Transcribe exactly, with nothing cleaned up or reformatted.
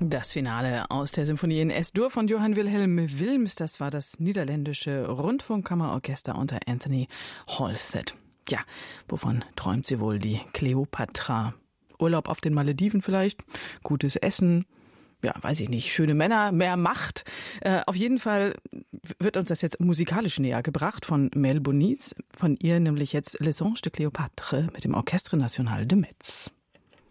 Das Finale aus der Symphonie in S-Dur von Johann Wilhelm Wilms, das war das niederländische Rundfunkkammerorchester unter Anthony Halsted. Ja, wovon träumt sie wohl, die Kleopatra? Urlaub auf den Malediven vielleicht? Gutes Essen? Ja, weiß ich nicht, schöne Männer, mehr Macht. Äh, auf jeden Fall wird uns das jetzt musikalisch näher gebracht von Mel Bonis, von ihr nämlich jetzt Les Anges de Cléopâtre mit dem Orchestre National de Metz.